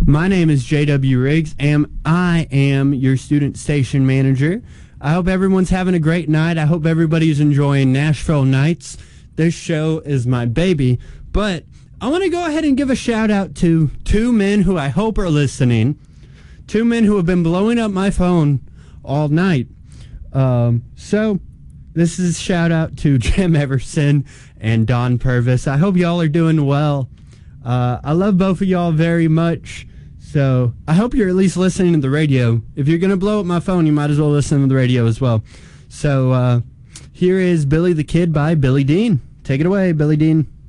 My name is J.W. Riggs, and I am your student station manager. I hope everyone's having a great night. I hope everybody's enjoying Nashville Nights. This show is my baby, but I want to go ahead and give a shout-out to two men who I hope are listening, two men who have been blowing up my phone all night. So this is a shout-out to Jim Everson and Don Purvis. I hope y'all are doing well. I love both of y'all very much, so I hope you're at least listening to the radio. If you're going to blow up my phone, you might as well listen to the radio as well. So here is Billy the Kid by Billy Dean. Take it away, Billy Dean.